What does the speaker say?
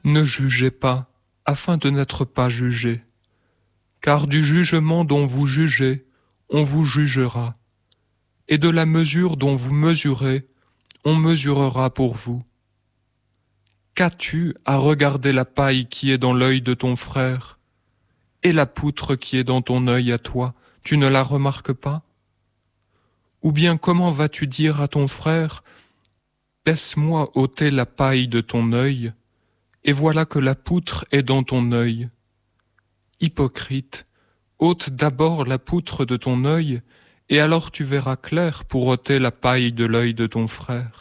Ne jugez pas, afin de n'être pas jugés. Car du jugement dont vous jugez, on vous jugera. Et de la mesure dont vous mesurez, on mesurera pour vous. Qu'as-tu à regarder la paille qui est dans l'œil de ton frère, et la poutre qui est dans ton œil à toi, tu ne la remarques pas? Ou bien comment vas-tu dire à ton frère, laisse-moi ôter la paille de ton œil, et voilà que la poutre est dans ton œil. Hypocrite, ôte d'abord la poutre de ton œil, et alors tu verras clair pour ôter la paille de l'œil de ton frère.